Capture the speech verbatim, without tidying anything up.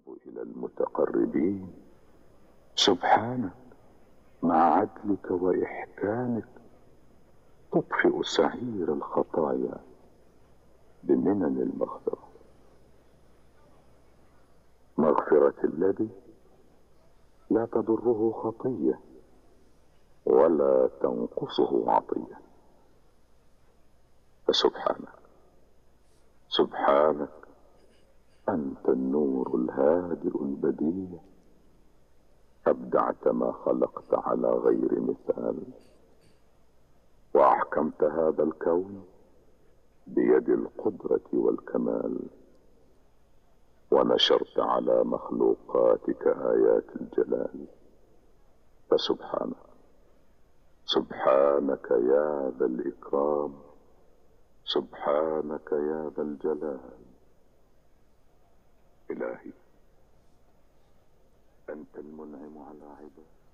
تتقرب إلى المتقربين. سبحانك مع عدلك وإحكامك تطفئ سعير الخطايا بمنن المغفرة. مغفرة الذي لا تضره خطية ولا تنقصه عطية. فسبحانك سبحانك أنت النور الهادئ البديع، أبدعت ما خلقت على غير مثال، وأحكمت هذا الكون بيد القدرة والكمال، ونشرت على مخلوقاتك آيات الجلال. فسبحانك سبحانك يا ذا الإكرام، سبحانك يا ذا الجلال. إلهي أنت المنعم على عبادك،